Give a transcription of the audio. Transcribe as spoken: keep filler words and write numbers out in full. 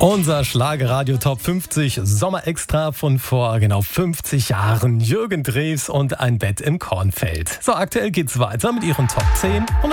Unser Schlagerradio Top fünfzig Sommerextra von vor genau fünfzig Jahren. Jürgen Drews und ein Bett im Kornfeld. So, aktuell geht's weiter mit ihren Top zehn und